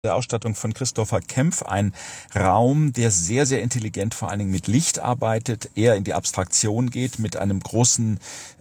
der Ausstattung von Christopher Kempf ein Raum, der sehr, sehr intelligent vor allen Dingen mit Licht arbeitet, eher in die Abstraktion geht, mit einem großen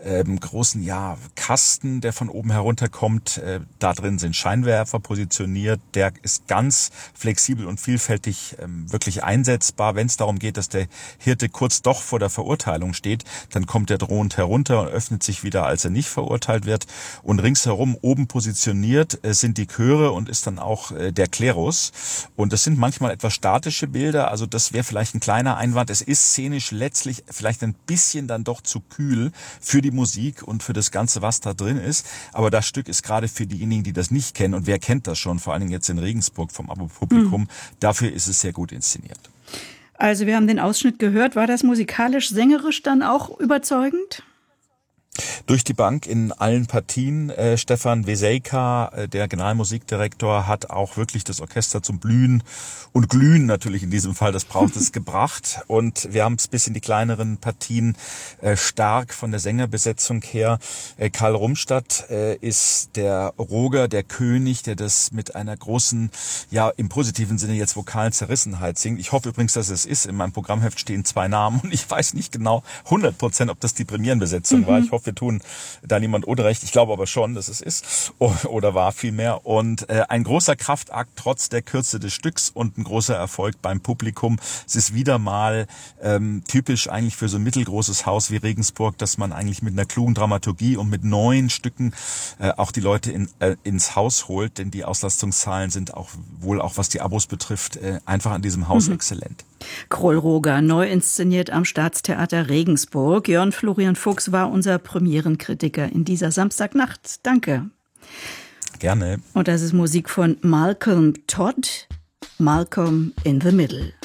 Kasten, der von oben herunterkommt. Da drin sind Scheinwerfer positioniert. Der ist ganz flexibel und vielfältig wirklich einsetzbar. Wenn es darum geht, dass der Hirte kurz doch vor der Verurteilung steht, dann kommt er drohend herunter und öffnet sich wieder, als er nicht verurteilt wird. Und ringsherum oben positioniert sind die Chöre und ist dann auch der Klerus. Und das sind manchmal etwas statische Bilder, also das wäre vielleicht ein kleiner Einwand. Es ist szenisch letztlich vielleicht ein bisschen dann doch zu kühl für die Musik und für das Ganze, was da drin ist. Aber das Stück ist gerade für diejenigen, die das nicht kennen, und wer kennt das schon, vor allen Dingen jetzt in Regensburg vom Abo-Publikum, dafür ist es sehr gut inszeniert. Also wir haben den Ausschnitt gehört. War das musikalisch, sängerisch dann auch überzeugend? Durch die Bank in allen Partien. Stefan Wesejka, der Generalmusikdirektor, hat auch wirklich das Orchester zum Blühen und Glühen natürlich in diesem Fall, das braucht es, gebracht. Und wir haben es bis in die kleineren Partien stark von der Sängerbesetzung her. Karl Rumstadt ist der Roger, der König, der das mit einer großen, ja im positiven Sinne jetzt vokalen Zerrissenheit singt. Ich hoffe übrigens, dass es ist. In meinem Programmheft stehen 2 Namen und ich weiß nicht genau 100%, ob das die Premierenbesetzung war. Ich hoffe, wir tun da niemand Unrecht. Ich glaube aber schon, dass es ist oder war vielmehr. Und ein großer Kraftakt trotz der Kürze des Stücks und ein großer Erfolg beim Publikum. Es ist wieder mal typisch eigentlich für so ein mittelgroßes Haus wie Regensburg, dass man eigentlich mit einer klugen Dramaturgie und mit neuen Stücken auch die Leute ins Haus holt. Denn die Auslastungszahlen sind auch wohl auch, was die Abos betrifft, einfach an diesem Haus exzellent. Kroll-Roger, neu inszeniert am Staatstheater Regensburg. Jörn Florian Fuchs war unser Premierenkritiker in dieser Samstagnacht. Danke. Gerne. Und das ist Musik von Malcolm Todd, Malcolm in the Middle.